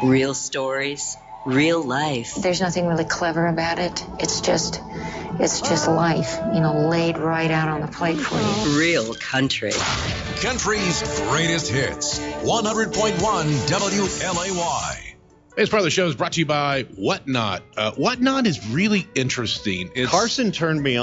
Real stories, real life. There's nothing really clever about it. It's just life, laid right out on the plate for you. Real country. Country's greatest hits. 100.1 WLAY. This part of the show is brought to you by Whatnot. Whatnot is really interesting. Carson turned me